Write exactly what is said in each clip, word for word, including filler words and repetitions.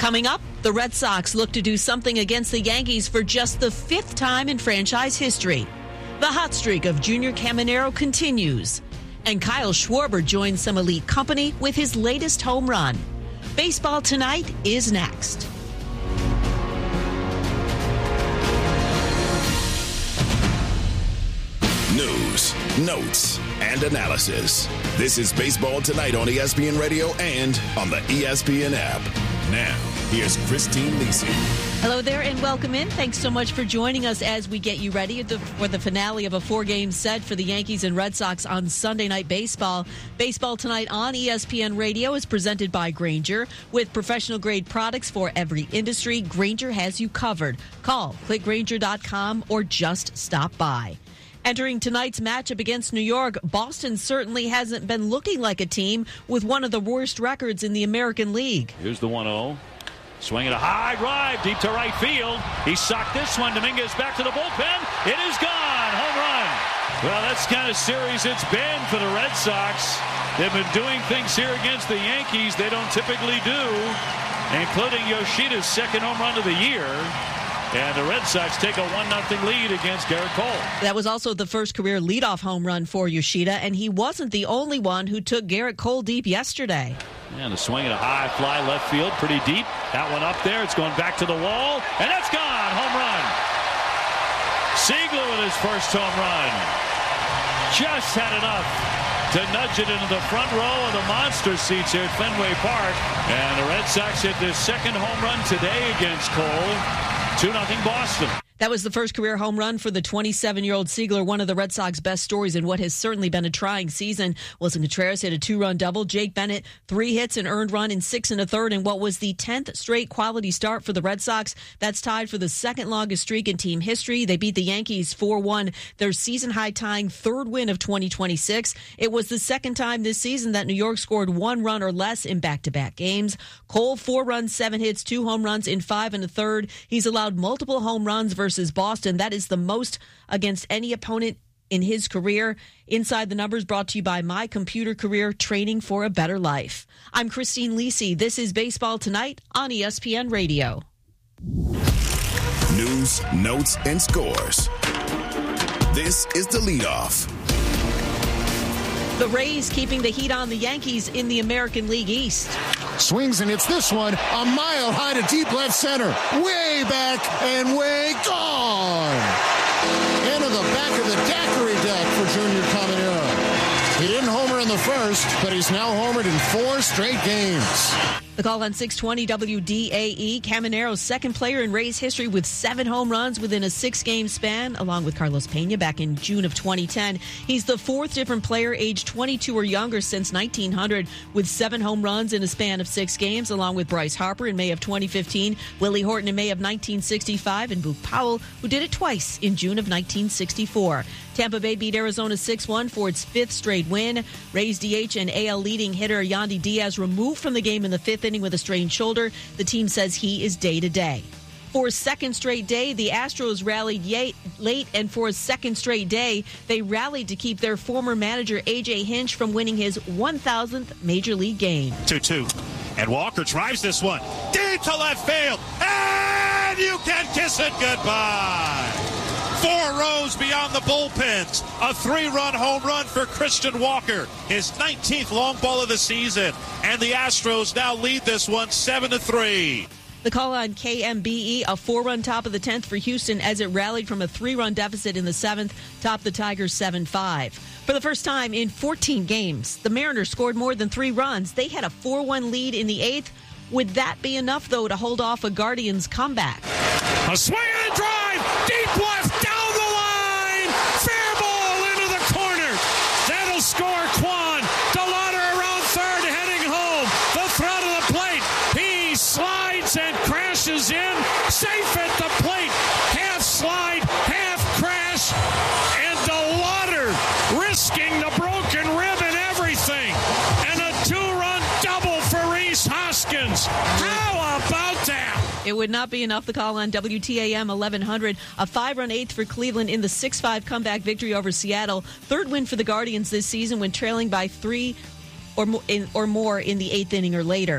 Coming up, the Red Sox look to do something against the Yankees for just the fifth time in franchise history. The hot streak of Junior Caminero continues. And Kyle Schwarber joins some elite company with his latest home run. Baseball Tonight is next. News, notes, and analysis. This is Baseball Tonight on E S P N Radio and on the E S P N app. Now, here's Christine Lisi. Hello there and welcome in. Thanks so much for joining us as we get you ready for the finale of a four-game set for the Yankees and Red Sox on Sunday Night Baseball. Baseball Tonight on E S P N Radio is presented by Grainger. With professional-grade products for every industry, Grainger has you covered. Call, click Grainger dot com, or just stop by. Entering tonight's matchup against New York, Boston certainly hasn't been looking like a team with one of the worst records in the American League. Here's the one oh. Swinging a high drive deep to right field. He socked this one. Dominguez back to the bullpen. It is gone. Home run. Well, that's the kind of series it's been for the Red Sox. They've been doing things here against the Yankees they don't typically do, including Yoshida's second home run of the year. And the Red Sox take a one nothing lead against Gerrit Cole. That was also the first career leadoff home run for Yoshida, and he wasn't the only one who took Gerrit Cole deep yesterday. And the swing at a high fly left field, pretty deep. That one up there, it's going back to the wall, and that's gone. Home run. Seigler with his first home run. Just had enough to nudge it into the front row of the monster seats here at Fenway Park. And the Red Sox hit their second home run today against Cole. two nothing Boston. That was the first career home run for the twenty-seven-year-old Seigler, one of the Red Sox best stories in what has certainly been a trying season. Wilson Contreras hit a two-run double. Jake Bennett, three hits, an earned run in six and a third, and what was the tenth straight quality start for the Red Sox. That's tied for the second longest streak in team history. They beat the Yankees four one, their season-high tying third win of twenty twenty-six. It was the second time this season that New York scored one run or less in back-to-back games. Cole, four runs, seven hits, two home runs in five and a third. He's allowed multiple home runs versus Boston. That is the most against any opponent in his career. Inside the Numbers brought to you by My Computer Career, training for a better life. I'm Christine Lisi. This is Baseball Tonight on E S P N Radio. News, notes, and scores. This is the leadoff. The Rays keeping the heat on the Yankees in the American League East. Swings and it's this one, a mile high to deep left center. Way back and way gone. Into the back of the daiquiri deck for Junior Caminero. He didn't homer in the first, but he's now homered in four straight games. The call on six twenty W D A E. Caminero's second player in Rays history with seven home runs within a six-game span, along with Carlos Pena back in June of twenty ten. He's the fourth different player aged twenty-two or younger since nineteen hundred with seven home runs in a span of six games, along with Bryce Harper in May of twenty fifteen, Willie Horton in May of nineteen sixty-five, and Boog Powell, who did it twice in June of nineteen sixty-four. Tampa Bay beat Arizona six one for its fifth straight win. Rays D H and A L leading hitter Yandy Diaz removed from the game in the fifth inning with a strained shoulder. The team says he is day-to-day. For a second straight day, the Astros rallied late, and for a second straight day, they rallied to keep their former manager A J Hinch from winning his one thousandth Major League game. two two. And Walker drives this one deep to left field. And you can kiss it goodbye. Four rows beyond the bullpens. A three-run home run for Christian Walker. His nineteenth long ball of the season. And the Astros now lead this one seven to three. The call on K M B E, a four-run top of the tenth for Houston as it rallied from a three-run deficit in the seventh, topped the Tigers seven five. For the first time in fourteen games, the Mariners scored more than three runs. They had a four one lead in the eighth. Would that be enough, though, to hold off a Guardians comeback? A swing and a drive, deep left, down the line, fair ball into the corner. That'll score Kwan. DeLauder around third, heading home. The throw to the plate. He slides and crashes in, safe at the plate. Half slide, half crash, and DeLauder risking the broken rib and everything. And a two-run double for Reese Hoskins. How about that? It would not be enough. The call on W T A M eleven hundred, a five-run eighth for Cleveland in the six five comeback victory over Seattle. Third win for the Guardians this season when trailing by three or more in, or more in the eighth inning or later.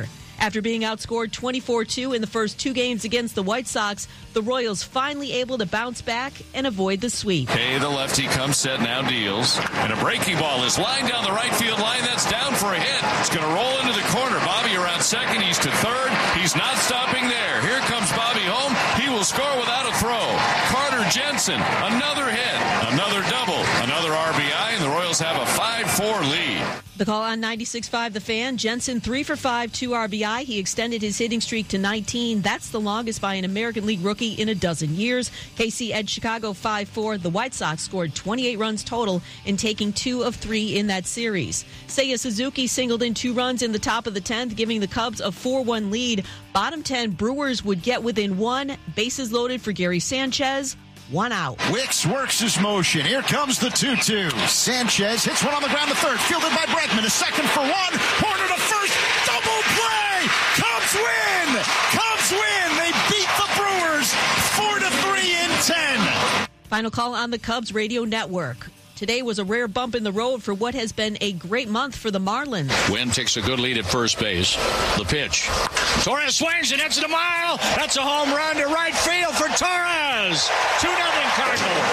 After being outscored twenty-four two in the first two games against the White Sox, the Royals finally able to bounce back and avoid the sweep. Hey, the lefty comes set, now deals. And a breaking ball is lined down the right field line. That's down for a hit. It's going to roll into the corner. Bobby around second. He's to third. He's not stopping there. Here comes Bobby home. He will score without a throw. Carter Jensen, another hit, another double, another R B I, and the Royals have a five four lead. The call on ninety-six point five The Fan. Jensen three for five, two R B I. He extended his hitting streak to nineteen. That's the longest by an American League rookie in a dozen years. K C edged Chicago five four. The White Sox scored twenty-eight runs total in taking two of three in that series. Seiya Suzuki singled in two runs in the top of the tenth, giving the Cubs a four one lead. Bottom ten, Brewers would get within one. Bases loaded for Gary Sanchez. One out. Wicks works his motion. Here comes the two two. Sanchez hits one on the ground to third. Fielded by Bregman. A second for one. Horner to first. Double play. Cubs win. Cubs win. They beat the Brewers four to three in ten. Final call on the Cubs radio network. Today was a rare bump in the road for what has been a great month for the Marlins. Wynn takes a good lead at first base. The pitch. Torres swings and hits it a mile. That's a home run to right field for Torres. two nothing Cardinals.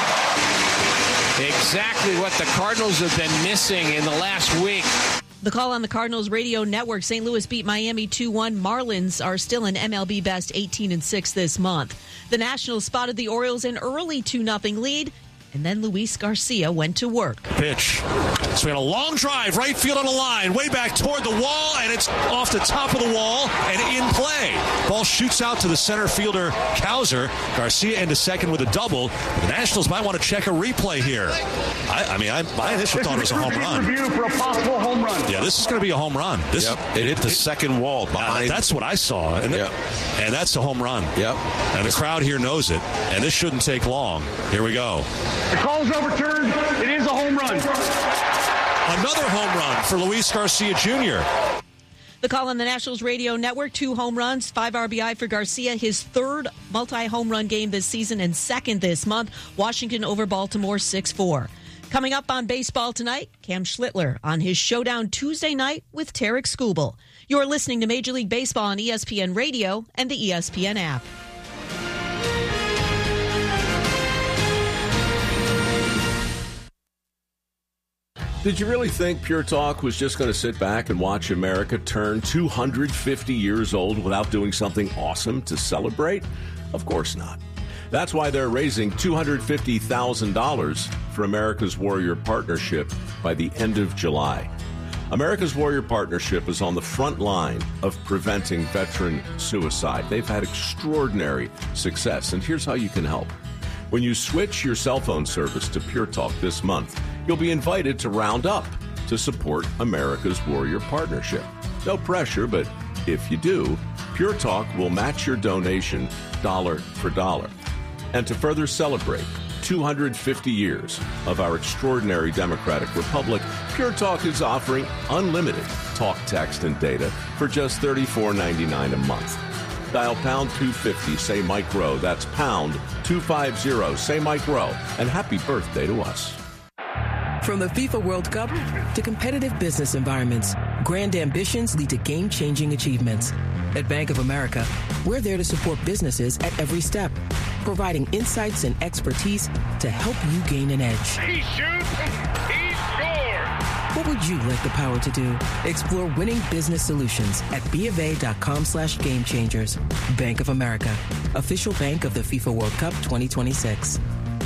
Exactly what the Cardinals have been missing in the last week. The call on the Cardinals radio network. Saint Louis beat Miami two one. Marlins are still an M L B best eighteen and six this month. The Nationals spotted the Orioles in early two nothing lead. And then Luis Garcia went to work. Pitch. Swing a long drive, right field on the line, way back toward the wall, and it's off the top of the wall and in play. Ball shoots out to the center fielder, Cowser. Garcia into second with a double. The Nationals might want to check a replay here. I, I mean, I, my initial thought it was a home run. Review for a possible home run. Yeah, this is going to be a home run. This, yep. It hit the it, second wall behind. Uh, that's what I saw, and, yep. and that's a home run. Yep. And the crowd here knows it, and this shouldn't take long. Here we go. The call's overturned. It is a home run. Another home run for Luis Garcia Junior The call on the Nationals radio network. Two home runs, five R B I for Garcia. His third multi-home run game this season and second this month. Washington over Baltimore six four. Coming up on Baseball Tonight, Cam Schlittler on his showdown Tuesday night with Tarek Skubal. You're listening to Major League Baseball on E S P N Radio and the E S P N app. Did you really think Pure Talk was just going to sit back and watch America turn two hundred fifty years old without doing something awesome to celebrate? Of course not. That's why they're raising two hundred fifty thousand dollars for America's Warrior Partnership by the end of July. America's Warrior Partnership is on the front line of preventing veteran suicide. They've had extraordinary success, and here's how you can help. When you switch your cell phone service to Pure Talk this month, you'll be invited to round up to support America's Warrior Partnership. No pressure, but if you do, Pure Talk will match your donation dollar for dollar. And to further celebrate two hundred fifty years of our extraordinary democratic republic, Pure Talk is offering unlimited talk, text, and data for just thirty-four ninety-nine a month. Dial pound two fifty, say Mike Rowe. That's pound two fifty, say Mike Rowe. And happy birthday to us. From the FIFA World Cup to competitive business environments, grand ambitions lead to game-changing achievements. At Bank of America, we're there to support businesses at every step, providing insights and expertise to help you gain an edge. He shoots, he scores. What would you like the power to do? Explore winning business solutions at bofa.com slash game changers. Bank of America, official bank of the FIFA World Cup twenty twenty-six.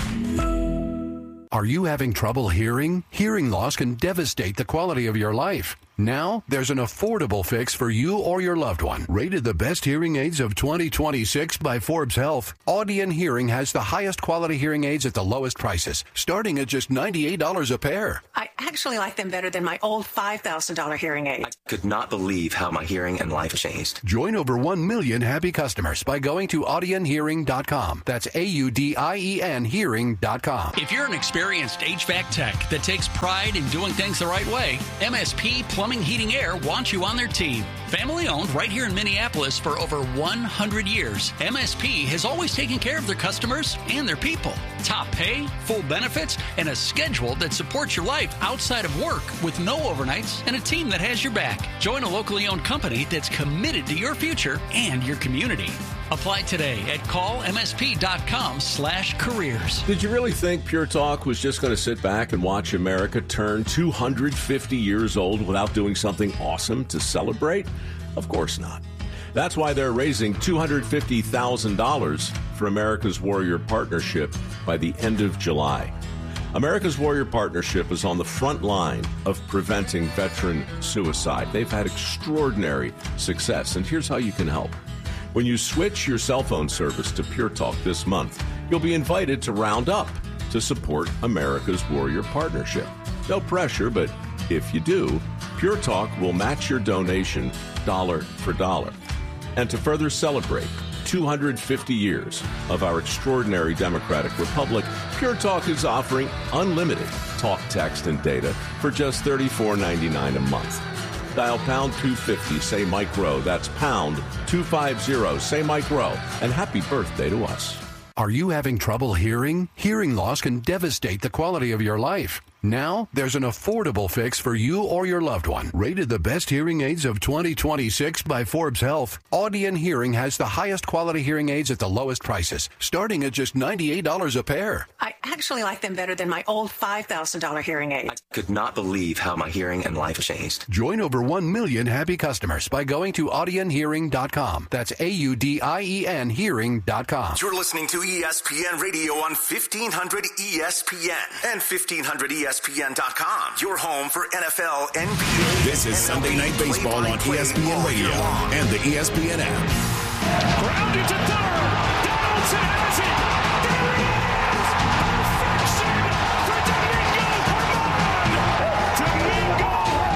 Are you having trouble hearing? Hearing loss can devastate the quality of your life. Now, there's an affordable fix for you or your loved one. Rated the best hearing aids of twenty twenty-six by Forbes Health, Audion Hearing has the highest quality hearing aids at the lowest prices, starting at just ninety-eight dollars a pair. I actually like them better than my old five thousand dollars hearing aid. I could not believe how my hearing and life changed. Join over one million happy customers by going to audion hearing dot com. That's A U D I E N hearing dot com. If you're an experienced H V A C tech that takes pride in doing things the right way, M S P Plumbing Heating Air wants you on their team. Family owned right here in Minneapolis for over one hundred years, M S P has always taken care of their customers and their people. Top pay, full benefits, and a schedule that supports your life outside of work with no overnights and a team that has your back. Join a locally owned company that's committed to your future and your community. Apply today at call m s p dot com slash careers. Did you really think Pure Talk was just going to sit back and watch America turn two hundred fifty years old without doing something awesome to celebrate? Of course not. That's why they're raising two hundred fifty thousand dollars for America's Warrior Partnership by the end of July. America's Warrior Partnership is on the front line of preventing veteran suicide. They've had extraordinary success, and here's how you can help. When you switch your cell phone service to Pure Talk this month, you'll be invited to round up to support America's Warrior Partnership. No pressure, but if you do, Pure Talk will match your donation dollar for dollar. And to further celebrate two hundred fifty years of our extraordinary democratic republic, Pure Talk is offering unlimited talk, text, and data for just thirty-four ninety-nine a month. Dial pound two fifty, say Mike Rowe. That's pound two fifty, say Mike Rowe. And happy birthday to us. Are you having trouble hearing? Hearing loss can devastate the quality of your life. Now, there's an affordable fix for you or your loved one. Rated the best hearing aids of twenty twenty-six by Forbes Health, Audion Hearing has the highest quality hearing aids at the lowest prices, starting at just ninety-eight dollars a pair. I actually like them better than my old five thousand dollars hearing aid. I could not believe how my hearing and life changed. Join over one million happy customers by going to audion hearing dot com. That's A U D I E N hearing dot com. You're listening to E S P N Radio on fifteen hundred E S P N and fifteen hundred E S P N dot com. Your home for N F L, N B A. This is Sunday Night Baseball on E S P N Radio and the E S P N app. Grounded to third. Donaldson has it. There he is. Perfection for Domingo Germán. Domingo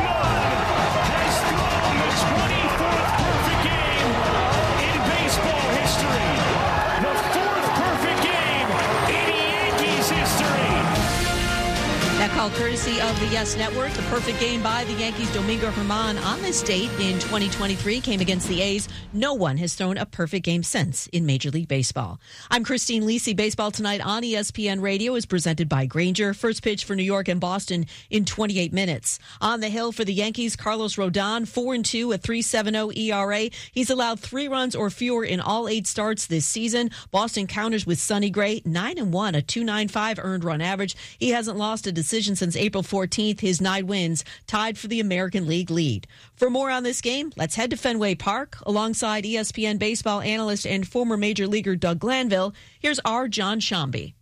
Germán has thrown the twenty-fourth perfect game in baseball history. The fourth perfect game in Yankees history. That call courtesy of the Yes Network. The perfect game by the Yankees' Domingo Germán on this date in twenty twenty-three came against the A's. No one has thrown a perfect game since in Major League Baseball. I'm Christine Lisi. Baseball Tonight on E S P N Radio is presented by Grainger. First pitch for New York and Boston in twenty-eight minutes. On the hill for the Yankees, Carlos Rodon, four and two, a three point seven oh E R A. He's allowed three runs or fewer in all eight starts this season. Boston counters with Sonny Gray, nine and one, a two point nine five earned run average. He hasn't lost a decision since April fourteenth. His nine wins tied for the American League lead. For more on this game, let's head to Fenway Park. Alongside E S P N baseball analyst and former Major Leaguer Doug Glanville, here's our John Shambi.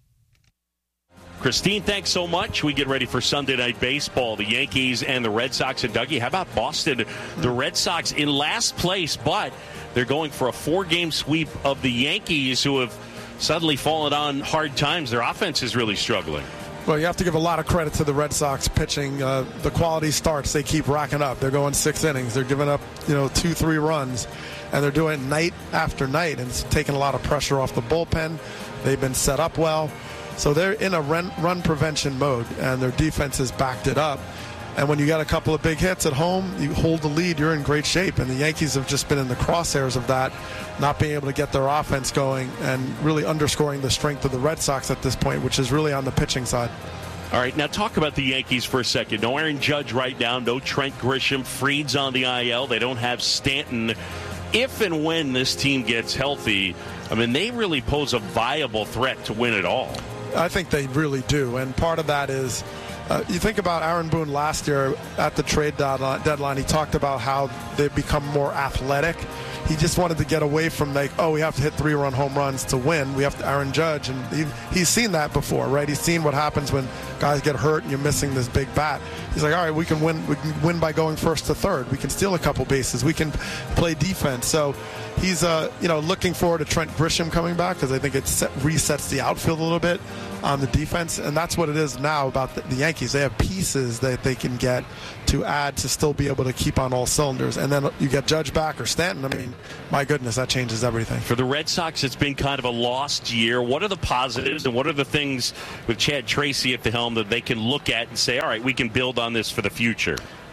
Christine, thanks so much. We get ready for Sunday Night Baseball, the Yankees and the Red Sox. And Dougie, how about Boston? The Red Sox in last place, but they're going for a four-game sweep of the Yankees, who have suddenly fallen on hard times. Their offense is really struggling. Well, you have to give a lot of credit to the Red Sox pitching. Uh, the quality starts they keep racking up. They're going six innings. They're giving up, you know, two, three runs, and they're doing it night after night, and it's taking a lot of pressure off the bullpen. They've been set up well. So they're in a run, run prevention mode, and their defense has backed it up. And when you got a couple of big hits at home, you hold the lead, you're in great shape. And the Yankees have just been in the crosshairs of that, not being able to get their offense going and really underscoring the strength of the Red Sox at this point, which is really on the pitching side. All right, now talk about the Yankees for a second. No Aaron Judge right now, no Trent Grisham. Fried's on the I L. They don't have Stanton. If and when this team gets healthy, I mean, they really pose a viable threat to win it all. I think they really do, and part of that is Uh, you think about Aaron Boone last year at the trade deadline. He talked about how they've become more athletic. He just wanted to get away from, like, oh, we have to hit three-run home runs to win. We have to Aaron Judge, and he, he's seen that before, right? He's seen what happens when guys get hurt and you're missing this big bat. He's like, all right, we can win. We can win by going first to third. We can steal a couple bases. We can play defense. So he's, uh, you know, looking forward to Trent Grisham coming back because I think it set, resets the outfield a little bit on the defense, and that's what it is now about the, the Yankees. They have pieces that they can get to add to still be able to keep on all cylinders, and then you get Judge back or Stanton. I mean, my goodness, that changes everything. For the Red Sox, it's been kind of a lost year. What are the positives and what are the things with Chad Tracy at the helm that they can look at and say, all right, we can build on this for the future?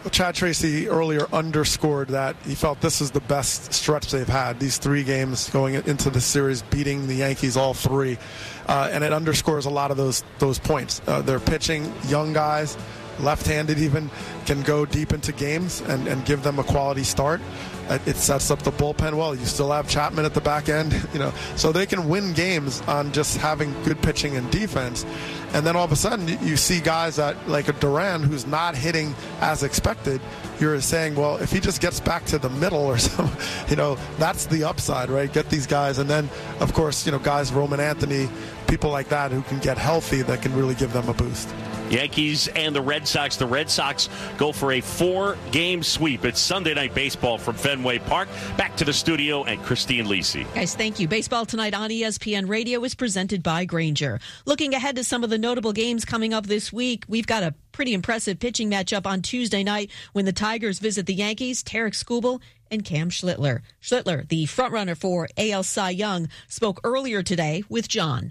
Chad Tracy earlier underscored that he felt this is the best stretch they've had. These three games going into the series, beating the Yankees all three, uh, and it underscores a lot of those those points. Uh, they're pitching young guys, left-handed even, can go deep into games and, and give them a quality start. It sets up the bullpen well. You still have Chapman at the back end, you know, so they can win games on just having good pitching and defense. And then all of a sudden, you see guys that like a Duran who's not hitting as expected. You're saying, well, if he just gets back to the middle or something, you know, that's the upside, right? Get these guys, and then of course, you know, guys, Roman Anthony, people like that who can get healthy that can really give them a boost. Yankees and the Red Sox. The Red Sox go for a four-game sweep. It's Sunday Night Baseball from Fenway Park. Back to the studio and Christine Lisi. Guys, thank you. Baseball Tonight on E S P N Radio is presented by Grainger. Looking ahead to some of the notable games coming up this week, we've got a pretty impressive pitching matchup on Tuesday night when the Tigers visit the Yankees. Tarek Skubal and Cam Schlittler. Schlittler, the frontrunner for A L Cy Young, spoke earlier today with John.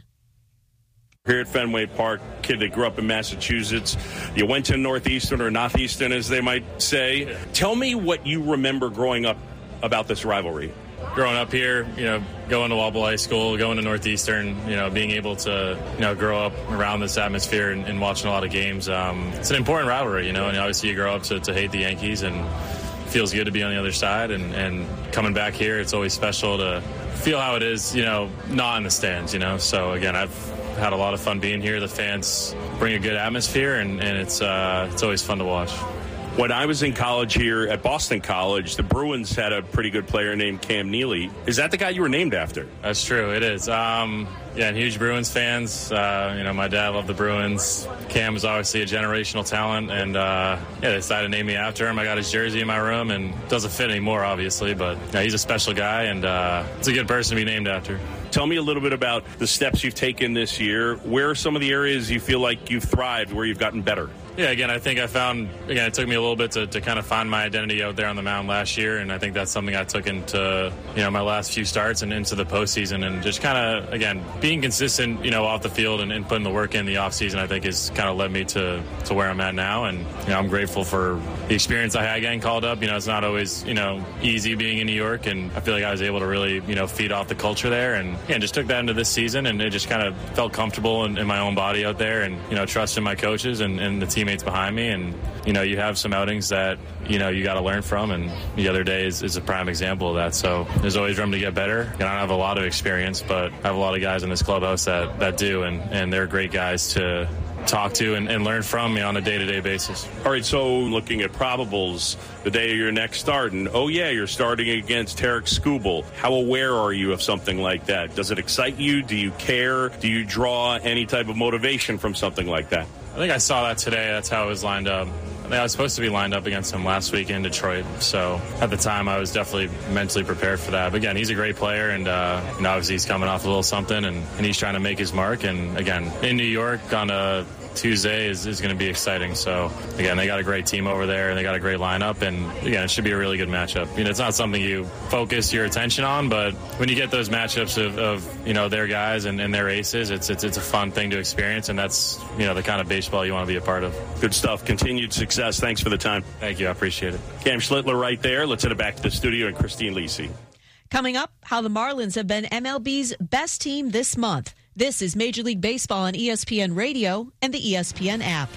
Here at Fenway Park, kid that grew up in Massachusetts. You went to Northeastern or Northeastern, as they might say. Tell me what you remember growing up about this rivalry. Growing up here, you know, going to Walpole High School, going to Northeastern, you know, being able to, you know, grow up around this atmosphere and, and watching a lot of games. Um, it's an important rivalry, you know, and obviously you grow up to, to hate the Yankees, and it feels good to be on the other side. And, and coming back here, it's always special to feel how it is, you know, not in the stands, you know. So, again, I've had a lot of fun being here. The fans bring a good atmosphere, and, and it's uh, it's always fun to watch. When I was in college here at Boston College, the Bruins had a pretty good player named Cam Neely. Is that the guy you were named after? That's true. It is. Um, yeah, and huge Bruins fans. Uh, you know, my dad loved the Bruins. Cam is obviously a generational talent, and uh, yeah, they decided to name me after him. I got his jersey in my room, and it doesn't fit anymore, obviously, but yeah, he's a special guy, and uh, it's a good person to be named after. Tell me a little bit about the steps you've taken this year. Where are some of the areas you feel like you've thrived, where you've gotten better? Yeah, again, I think I found, again, it took me a little bit to, to kind of find my identity out there on the mound last year, and I think that's something I took into, you know, my last few starts and into the postseason, and just kind of, again, being consistent, you know, off the field and, and putting the work in the offseason, I think has kind of led me to, to where I'm at now, and, you know, I'm grateful for the experience I had getting called up. You know, it's not always, you know, easy being in New York, and I feel like I was able to really, you know, feed off the culture there, and, yeah, just took that into this season, and it just kind of felt comfortable in, in my own body out there, and, you know, trusting my coaches and, and the teammates behind me. And, you know, you have some outings that, you know, you got to learn from, and the other day is, is a prime example of that. So there's always room to get better. I don't have a lot of experience, but I have a lot of guys in this clubhouse that, that do, and, and they're great guys to talk to and, and learn from me on a day-to-day basis. All right, so looking at probables, the day of your next start, and oh yeah, you're starting against Tarek Skubal. How aware are you of something like that? Does it excite you? Do you care? Do you draw any type of motivation from something like that? I think I saw that today. That's how it was lined up. I think I was supposed to be lined up against him last week in Detroit. So at the time, I was definitely mentally prepared for that. But again, he's a great player, and uh, you know, obviously he's coming off a little something, and, and he's trying to make his mark. And again, in New York on a Tuesday is, is going to be exciting. So again, they got a great team over there, and they got a great lineup, and again, it should be a really good matchup. You know, it's not something you focus your attention on, but when you get those matchups of, of you know, their guys and, and their aces, it's, it's it's a fun thing to experience, and that's, you know, the kind of baseball you want to be a part of. Good stuff. Continued success. Thanks for the time. Thank you. I appreciate it. Cam Schlittler right there. Let's head it back to the studio and Christine Lisi. Coming up, how the Marlins have been M L B's best team this month. This is Major League Baseball on E S P N Radio and the E S P N app.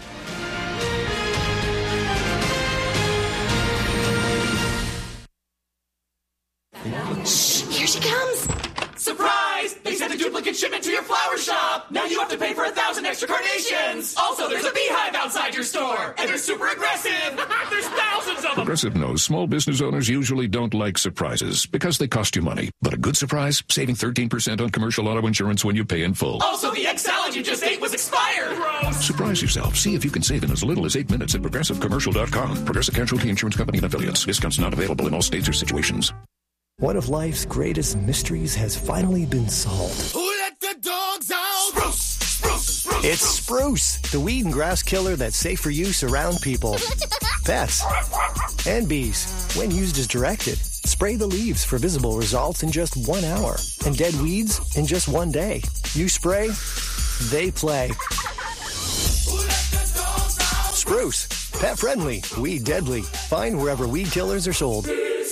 Shh, here she comes. Surprise! They sent a duplicate shipment to your flower shop. Now you have to pay for a thousand extra carnations. Also, there's a beehive outside your store, and they're super aggressive. There's thousands of them. Progressive knows small business owners usually don't like surprises because they cost you money. But a good surprise, saving thirteen percent on commercial auto insurance when you pay in full. Also, the egg salad you just ate was expired. Gross. Surprise yourself. See if you can save in as little as eight minutes at progressive commercial dot com. Progressive Casualty Insurance Company and affiliates. Discounts not available in all states or situations. One of life's greatest mysteries has finally been solved. Who let the dogs out? Spruce, spruce, spruce. It's Spruce, the weed and grass killer that's safe for use around people, pets, and bees. When used as directed, spray the leaves for visible results in just one hour, and dead weeds in just one day. You spray, they play. Who let the dogs out? Spruce, Pet friendly, weed deadly. Find wherever weed killers are sold.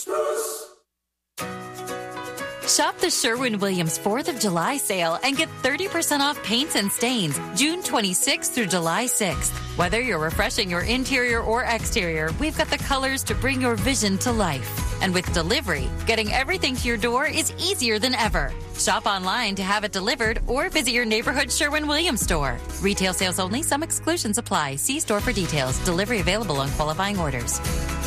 Shop the Sherwin-Williams fourth of July sale and get thirty percent off paints and stains June twenty-sixth through July sixth. Whether you're refreshing your interior or exterior, we've got the colors to bring your vision to life. And with delivery, getting everything to your door is easier than ever. Shop online to have it delivered or visit your neighborhood Sherwin-Williams store. Retail sales only. Some exclusions apply. See store for details. Delivery available on qualifying orders.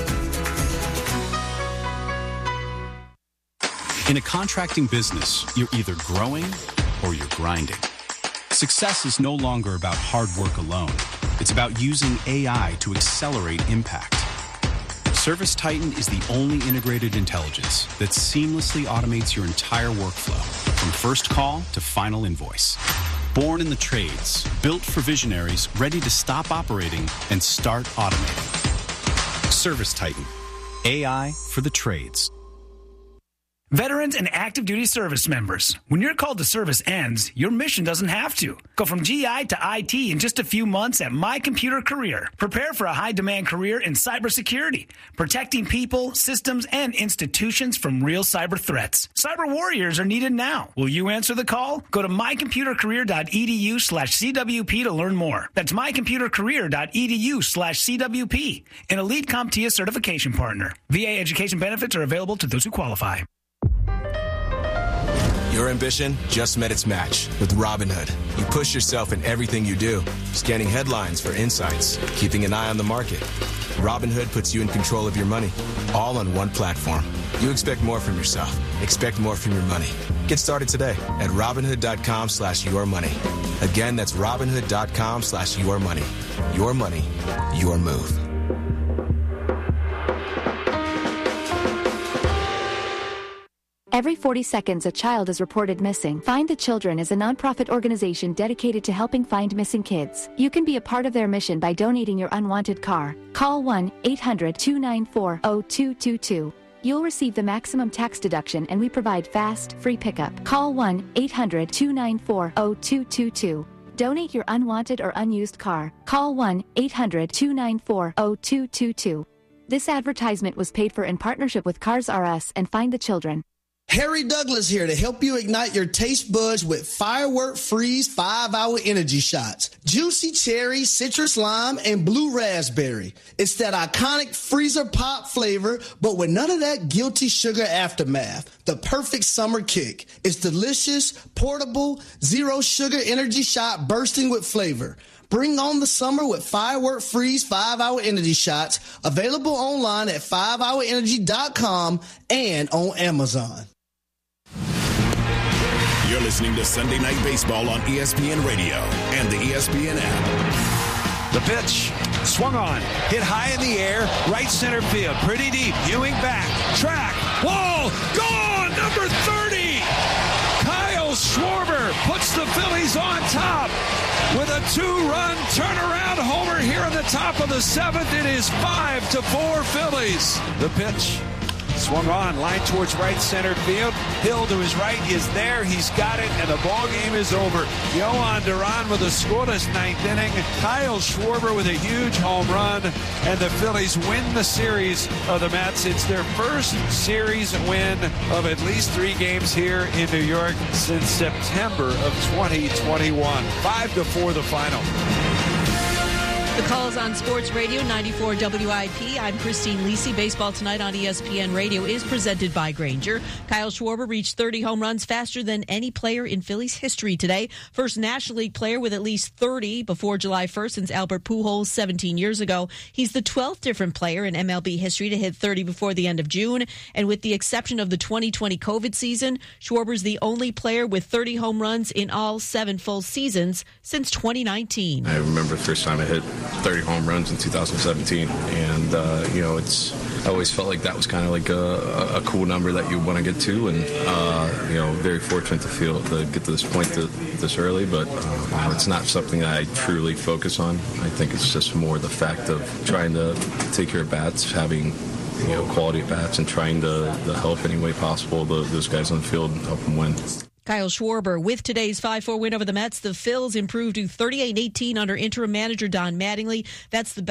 In a contracting business, you're either growing or you're grinding. Success is no longer about hard work alone. It's about using A I to accelerate impact. Service Titan is the only integrated intelligence that seamlessly automates your entire workflow, from first call to final invoice. Born in the trades, built for visionaries ready to stop operating and start automating. Service Titan, A I for the trades. Veterans and active duty service members, when your call to service ends, your mission doesn't have to. Go from G I to I T in just a few months at My Computer Career. Prepare for a high-demand career in cybersecurity, protecting people, systems, and institutions from real cyber threats. Cyber warriors are needed now. Will you answer the call? Go to mycomputercareer.edu slash CWP to learn more. That's mycomputercareer.edu slash CWP, an elite CompTIA certification partner. V A education benefits are available to those who qualify. Your ambition just met its match with Robinhood. You push yourself in everything you do, scanning headlines for insights, keeping an eye on the market. Robinhood puts you in control of your money, all on one platform. You expect more from yourself. Expect more from your money. Get started today at Robinhood.com slash your money. Again, that's Robinhood.com slash your money. Your money, your move. Every forty seconds, a child is reported missing. Find the Children is a nonprofit organization dedicated to helping find missing kids. You can be a part of their mission by donating your unwanted car. Call one eight hundred two nine four zero two two two. You'll receive the maximum tax deduction, and we provide fast, free pickup. Call one eight hundred two nine four zero two two two. Donate your unwanted or unused car. Call one eight hundred two nine four zero two two two. This advertisement was paid for in partnership with Cars R Us and Find the Children. Harry Douglas here to help you ignite your taste buds with Firework Freeze five hour energy shots. Juicy cherry, citrus lime, and blue raspberry. It's that iconic freezer pop flavor, but with none of that guilty sugar aftermath. The perfect summer kick. It's delicious, portable, zero sugar energy shot bursting with flavor. Bring on the summer with Firework Freeze five hour energy shots. Available online at five hour energy dot com and on Amazon. You're listening to Sunday Night Baseball on E S P N Radio and the E S P N app. The pitch swung on, hit high in the air, right center field, pretty deep. Ewing back, track, wall, gone, number thirty. Kyle Schwarber puts the Phillies on top with a two-run turnaround homer here in the top of the seventh. It is five to four Phillies. The pitch swung on, line towards right center field. Hill to his right is there. He's got it, and the ball game is over. Yohan Duran with a scoreless ninth inning. Kyle Schwarber with a huge home run, and the Phillies win the series of the Mets. It's their first series win of at least three games here in New York since September of twenty twenty-one. Five to four, the final. The calls on Sports Radio ninety-four W I P. I'm Christine Lisi. Baseball Tonight on E S P N Radio is presented by Grainger. Kyle Schwarber reached thirty home runs faster than any player in Phillies history today. First National League player with at least thirty before July first since Albert Pujols seventeen years ago. He's the twelfth different player in M L B history to hit thirty before the end of June. And with the exception of the twenty twenty COVID season, Schwarber's the only player with thirty home runs in all seven full seasons since twenty nineteen. I remember the first time I hit thirty home runs in two thousand seventeen, and uh, you know, it's I always felt like that was kind of like a, a cool number that you want to get to, and uh, you know, very fortunate to feel to get to this point to, this early, but uh, you know, it's not something that I truly focus on. I think it's just more the fact of trying to take care of bats, having you know quality at bats, and trying to, to help any way possible the, those guys on the field and help them win. Kyle Schwarber with today's five four win over the Mets. The Phils improved to thirty-eight eighteen under interim manager Don Mattingly. That's the